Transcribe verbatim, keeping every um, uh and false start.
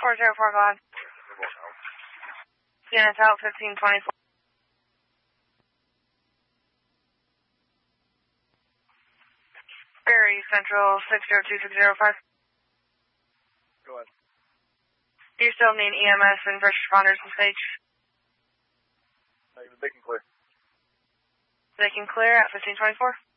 four zero four, go ahead. Sienna Tower, fifteen twenty-four. Berry Central, six zero two six zero five. Go ahead. Do you still need E M S and first responders on stage? Uh, they can clear. They can clear at fifteen twenty-four.